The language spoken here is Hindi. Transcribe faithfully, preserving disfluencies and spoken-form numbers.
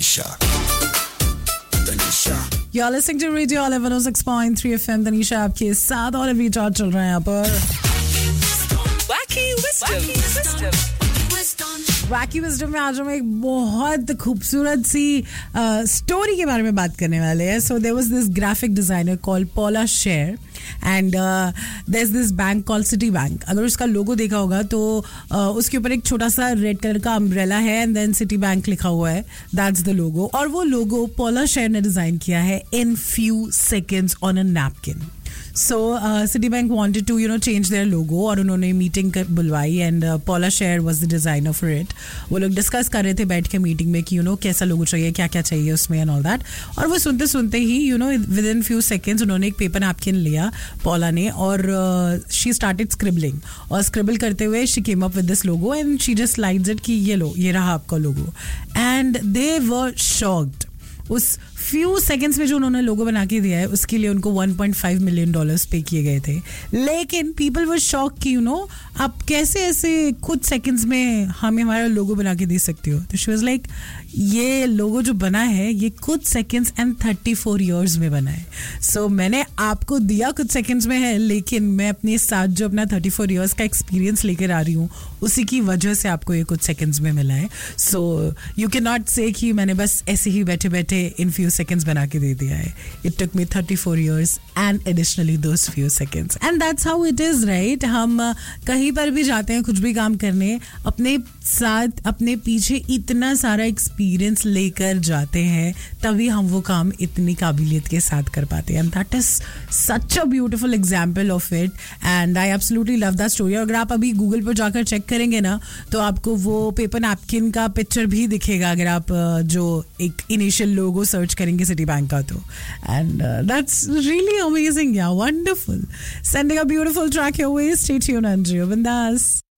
Tanisha. Tanisha. You're listening to Radio one oh six point three F M. Tanisha आपके साथ और अभी चार्ट चल रहा है यहाँ पर. Wacky Wisdom. Wacky Wisdom में आज हम एक बहुत खूबसूरत सी स्टोरी के बारे में बात करने वाले हैं. So there was this graphic designer called Paula Scher and uh, there's this bank called Citibank. अगर उसका लोगो देखा होगा तो uh, उसके ऊपर एक छोटा सा रेड कलर का अम्ब्रेला है and then Citibank लिखा हुआ है. That's the logo. और वो लोगो Paula Scher ने डिजाइन किया है in few seconds on a napkin. So uh, Citibank wanted to you know change their logo और उन्होंने meeting बुलवाई and uh, Paula Scher was the designer for it. वो लोग डिस्कस कर रहे थे बैठ के मीटिंग में कि यू नो कैसा लोगो चाहिए, क्या क्या चाहिए उसमें एंड ऑल दैट. और वो सुनते सुनते ही you know with in few seconds उन्होंने एक पेपर नैपकिन लिया पॉला ने और शी स्टार्टेड स्क्रिबलिंग और स्क्रिबल करते हुए she came up with this logo and she just slides it कि ये लो ये रहा आपका लोगो. And they were shocked. उस फ्यू सेकेंड्स में जो उन्होंने लोगो बना के दिया है उसके लिए उनको one point five million dollars पे किए गए थे. लेकिन पीपल वर शॉक कि यू नो आप कैसे ऐसे कुछ सेकेंड्स में हमें हमारा लोगो बना के दे सकती हो. तो शी वाज लाइक ये लोगो जो बना है ये कुछ seconds and thirty four years में बना है. सो so, मैंने आपको दिया कुछ सेकेंड्स में है लेकिन मैं अपने साथ जो अपना थर्टी फोर ईयर्स का एक्सपीरियंस लेकर आ रही हूँ उसी की वजह से आपको ये कुछ सेकेंड्स में मिला है. सो यू कैन नॉट से कि मैंने बस ऐसे ही बैठे बैठे इन फ्यू seconds बना के दे दिया है. It took me thirty-four years and additionally those few seconds. And that's how it is, right? हम कहीं पर भी जाते हैं कुछ भी काम करने अपने साथ अपने पीछे इतना सारा एक्सपीरियंस लेकर जाते हैं तभी हम वो काम इतनी काबिलियत के साथ कर पाते हैं. And that is such a beautiful example of it. And I absolutely love that story. अगर आप अभी गूगल पर जाकर चेक करेंगे ना तो आपको वो पेपर नैपकिन का पिक्चर भी दिखेगा अगर आप जो एक इनिशियल लोगो सर्च करेंगे सिटी बैंक का तो. And that's really amazing. या wonderful. Sending a beautiful track your way. Stay tuned and जियो बिंदास.